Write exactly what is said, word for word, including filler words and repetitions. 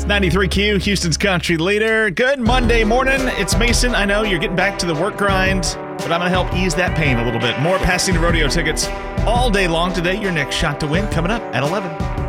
ninety-three Q, Houston's country leader. Good Monday morning. It's Mason. I know you're getting back to the work grind, but I'm going to help ease that pain a little bit. More Pasadena Rodeo tickets all day long today. Your next shot to win coming up at eleven.